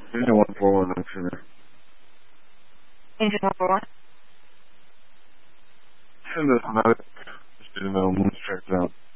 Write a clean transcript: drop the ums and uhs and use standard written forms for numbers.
Engine 141, I'm sure. Engine 141? Send us a note. Just didn't know when it's checked out.